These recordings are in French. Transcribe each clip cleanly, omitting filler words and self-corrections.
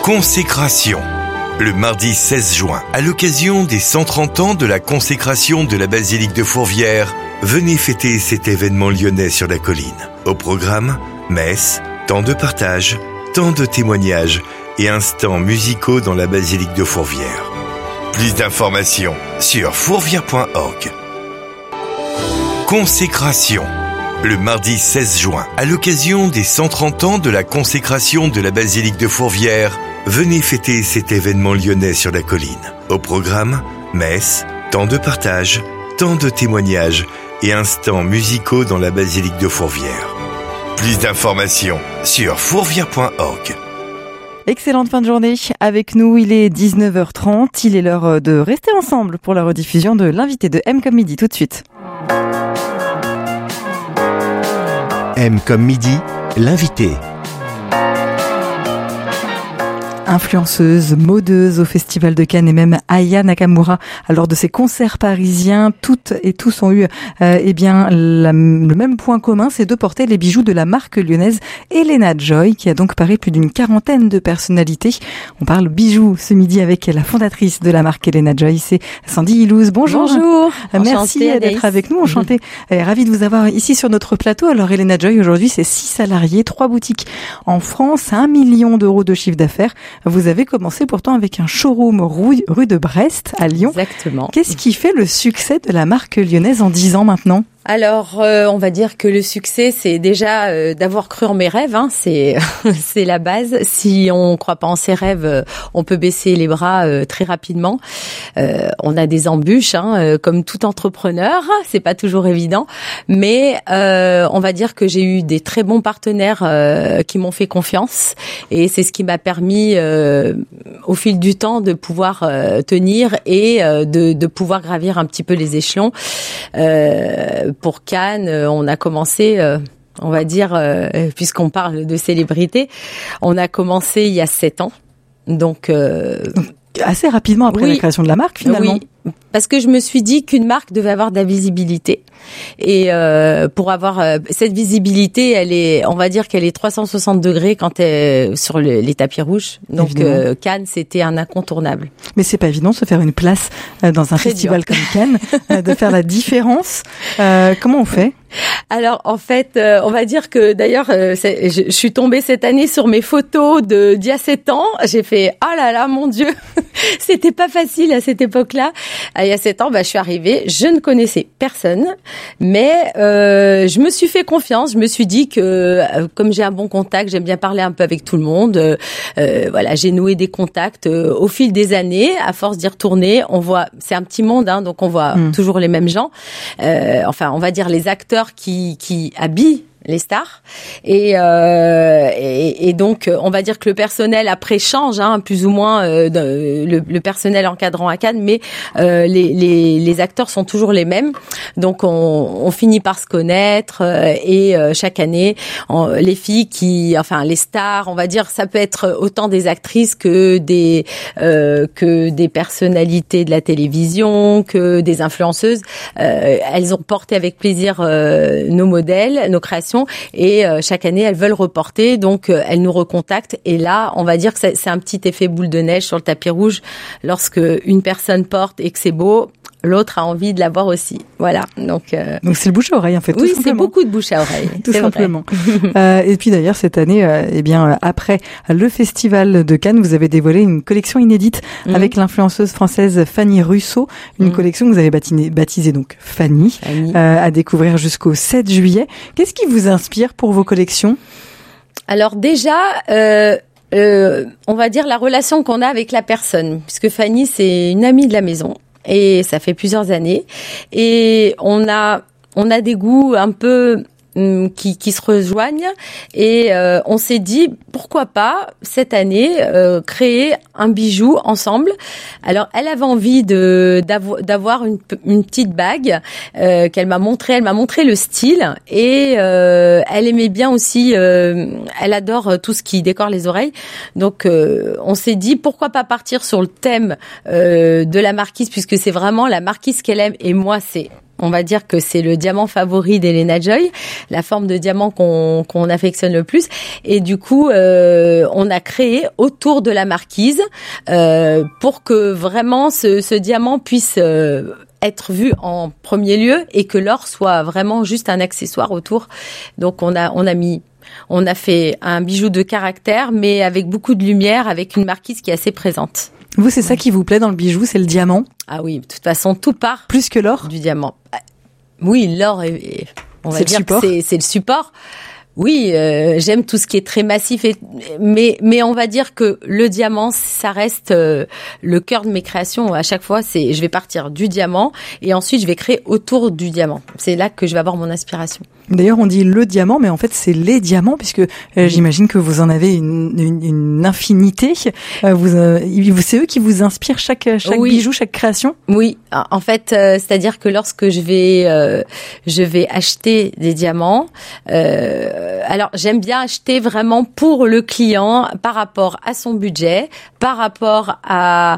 Consécration. Le mardi 16 juin, à l'occasion des 130 ans de la consécration de la basilique de Fourvière, venez fêter cet événement lyonnais sur la colline. Au programme, messe, temps de partage, temps de témoignages et instants musicaux dans la basilique de Fourvière. Plus d'informations sur fourvière.org. Consécration. Le mardi 16 juin, à l'occasion des 130 ans de la consécration de la basilique de Fourvière, venez fêter cet événement lyonnais sur la colline. Au programme, messe, temps de partage, temps de témoignages et instants musicaux dans la basilique de Fourvière. Plus d'informations sur fourvière.org. Excellente fin de journée avec nous, il est 19h30, il est l'heure de rester ensemble pour la rediffusion de l'invité de M comme midi tout de suite. M comme midi, l'invité. Influenceuse, modeuse au Festival de Cannes et même Aya Nakamura, lors de ses concerts parisiens, toutes et tous ont eu le même point commun, c'est de porter les bijoux de la marque lyonnaise Elena Joy, qui a donc paré plus d'une quarantaine de personnalités. On parle bijoux ce midi avec la fondatrice de la marque Elena Joy, c'est Sandy Ilouz. Bonjour. Bonjour. Merci d'être avec nous, enchantée. Ravie de vous avoir ici sur notre plateau. Alors Elena Joy, aujourd'hui, c'est 6 salariés, 3 boutiques en France, 1 million d'euros de chiffre d'affaires. Vous avez commencé pourtant avec un showroom rue de Brest à Lyon. Exactement. Qu'est-ce qui fait le succès de la marque lyonnaise en 10 ans maintenant ? Alors, on va dire que le succès, c'est déjà d'avoir cru en mes rêves. Hein, c'est la base. Si on croit pas en ses rêves, on peut baisser les bras très rapidement. On a des embûches, comme tout entrepreneur. C'est pas toujours évident, mais on va dire que j'ai eu des très bons partenaires qui m'ont fait confiance, et c'est ce qui m'a permis, au fil du temps, de pouvoir tenir et de pouvoir gravir un petit peu les échelons. Pour Cannes, on a commencé, on va dire, puisqu'on parle de célébrité, on a commencé il y a 7 ans. Donc assez rapidement après la création de la marque, finalement. Oui, parce que je me suis dit qu'une marque devait avoir de la visibilité. Et pour avoir cette visibilité, elle est, on va dire qu'elle est 360 degrés quand elle est sur les tapis rouges. Donc Cannes, c'était un incontournable. Mais c'est pas évident de se faire une place dans un festival comme Cannes, de faire la différence. Comment on fait ? Alors en fait, on va dire que d'ailleurs, je suis tombée cette année sur mes photos d'il y a 7 ans. J'ai fait oh là là, mon Dieu, c'était pas facile à cette époque-là. Il y a 7 ans, je suis arrivée, je ne connaissais personne, mais je me suis fait confiance. Je me suis dit que comme j'ai un bon contact, j'aime bien parler un peu avec tout le monde. Voilà, j'ai noué des contacts au fil des années. À force d'y retourner, on voit, c'est un petit monde, donc on voit toujours les mêmes gens. Enfin, on va dire les acteurs qui habillent les stars, et donc on va dire que le personnel après change, plus ou moins le personnel encadrant à Cannes, mais les acteurs sont toujours les mêmes, donc on finit par se connaître, et chaque année les filles les stars, on va dire, ça peut être autant des actrices que des personnalités de la télévision, que des influenceuses, elles ont porté avec plaisir nos modèles, nos créations. Et chaque année, elles veulent reporter, donc elles nous recontactent. Et là, on va dire que c'est un petit effet boule de neige sur le tapis rouge. Lorsque une personne porte et que c'est beau, l'autre a envie de l'avoir aussi. Voilà. Donc c'est le bouche à oreille, en fait. Oui, c'est beaucoup de bouche à oreille. Tout simplement. Et puis d'ailleurs, cette année, après le festival de Cannes, vous avez dévoilé une collection inédite avec l'influenceuse française Fanny Russo. Une collection que vous avez baptisée donc Fanny. À découvrir jusqu'au 7 juillet. Qu'est-ce qui vous inspire pour vos collections ? Alors déjà, on va dire la relation qu'on a avec la personne, puisque Fanny, c'est une amie de la maison. Et ça fait plusieurs années. Et on a des goûts un peu qui se rejoignent, et on s'est dit pourquoi pas cette année créer un bijou ensemble. Alors elle avait envie d'avoir une petite bague qu'elle m'a montré. Elle m'a montré le style, et elle aimait bien aussi. Elle adore tout ce qui décore les oreilles. Donc on s'est dit pourquoi pas partir sur le thème de la marquise, puisque c'est vraiment la marquise qu'elle aime, et moi c'est on va dire que c'est le diamant favori d'Elena Joy, la forme de diamant qu'on affectionne le plus. Et du coup, on a créé autour de la marquise pour que vraiment ce diamant puisse être vu en premier lieu et que l'or soit vraiment juste un accessoire autour. Donc on a fait un bijou de caractère, mais avec beaucoup de lumière, avec une marquise qui est assez présente. Vous, c'est ça qui vous plaît dans le bijou, c'est le diamant? Ah oui, de toute façon, tout part. Plus que l'or? Du diamant. Oui, l'or, on va dire que c'est le support. Oui, j'aime tout ce qui est très massif, mais on va dire que le diamant, ça reste le cœur de mes créations. À chaque fois, je vais partir du diamant et ensuite je vais créer autour du diamant. C'est là que je vais avoir mon inspiration. D'ailleurs, on dit le diamant, mais en fait, c'est les diamants, puisque j'imagine que vous en avez une infinité. C'est eux qui vous inspirent chaque bijou, chaque création? Oui, en fait, c'est-à-dire que lorsque je vais acheter des diamants, alors j'aime bien acheter vraiment pour le client par rapport à son budget, par rapport à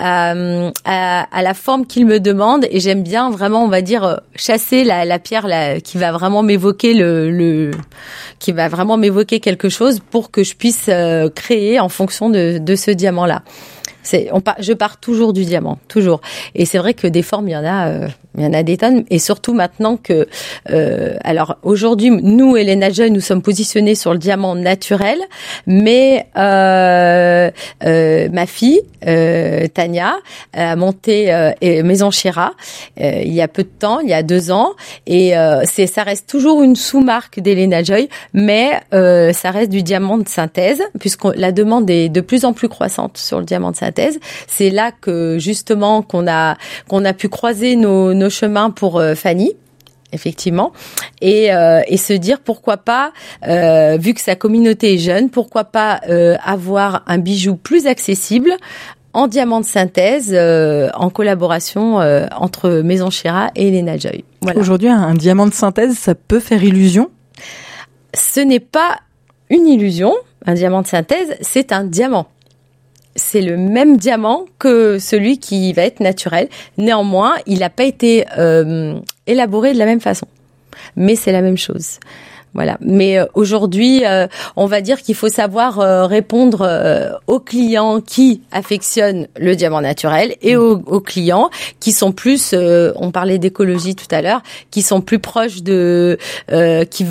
la forme qu'il me demande, et j'aime bien vraiment, on va dire, chasser la pierre qui va vraiment m'évoquer qui va vraiment m'évoquer quelque chose pour que je puisse créer en fonction de ce diamant-là. Je pars toujours du diamant, toujours. Et c'est vrai que des formes, il y en a des tonnes. Et surtout maintenant que, alors aujourd'hui, nous, Elena Joy, nous sommes positionnés sur le diamant naturel, mais ma fille, Tania, a monté Maison Shira il y a peu de temps, il y a 2 ans, et ça reste toujours une sous-marque d'Elena Joy, mais ça reste du diamant de synthèse, puisque la demande est de plus en plus croissante sur le diamant de synthèse. C'est là que justement qu'on a pu croiser nos chemins pour Fanny. Effectivement, et se dire pourquoi pas, vu que sa communauté est jeune, pourquoi pas avoir un bijou plus accessible en diamant de synthèse, en collaboration entre Maison Shira et Elena Joy. Voilà. Aujourd'hui, un diamant de synthèse, ça peut faire illusion? Ce n'est pas une illusion. Un diamant de synthèse, c'est un diamant. C'est le même diamant que celui qui va être naturel. Néanmoins, il n'a pas été élaboré de la même façon. Mais c'est la même chose. Voilà. Mais aujourd'hui, on va dire qu'il faut savoir répondre aux clients qui affectionnent le diamant naturel et aux clients qui sont plus, on parlait d'écologie tout à l'heure, qui sont plus proches qui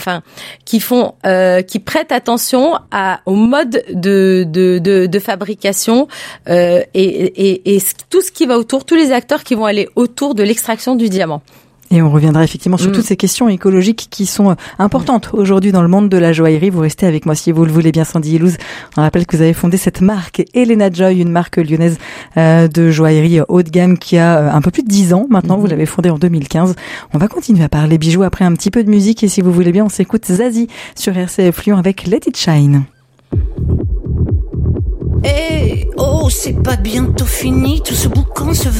prêtent attention au mode de fabrication et tout ce qui va autour, tous les acteurs qui vont aller autour de l'extraction du diamant. Et on reviendra effectivement sur toutes ces questions écologiques qui sont importantes aujourd'hui dans le monde de la joaillerie. Vous restez avec moi si vous le voulez bien, Sandy Ilouz. On rappelle que vous avez fondé cette marque Elena Joy, une marque lyonnaise de joaillerie haut de gamme qui a un peu plus de 10 ans maintenant. Vous l'avez fondée en 2015. On va continuer à parler bijoux après un petit peu de musique et si vous voulez bien, on s'écoute Zazie sur RCF Lyon avec Let It Shine. Eh, oh, c'est pas bientôt fini tout ce boucan, ce